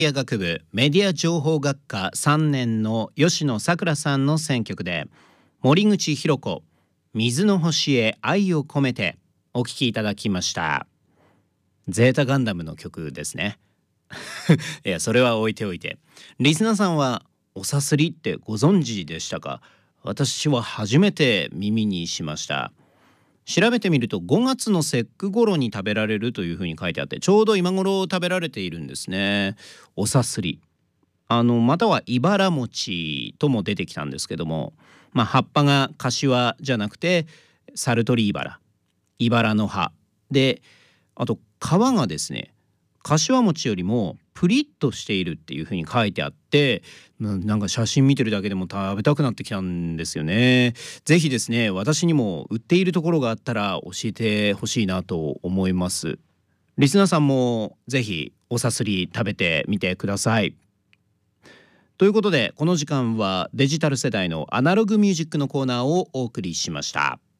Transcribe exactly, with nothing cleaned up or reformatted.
野学部メディア情報学科さんねんの吉野さくらさんの選曲で、森口博子水の星へ愛を込めてお聴きいただきました。ゼータガンダムの曲ですねいや、それは置いておいて、リスナーさんはおさすりってご存知でしたか？私は初めて耳にしました。調べてみるとごがつの節句頃に食べられるというふうに書いてあって、ちょうど今頃食べられているんですね。おさすり、あのまたはいばら餅とも出てきたんですけども、まあ、葉っぱが柏じゃなくてサルトリイバラ、いばらの葉で、あと皮がですね、柏餅よりもプリッとしているっていう風に書いてあって、ななんか写真見てるだけでも食べたくなってきたんですよね。ぜひですね、私にも売っているところがあったら教えてほしいなと思います。リスナーさんもぜひおさすり食べてみてください。ということで、この時間はデジタル世代のアナログミュージックのコーナーをお送りしました。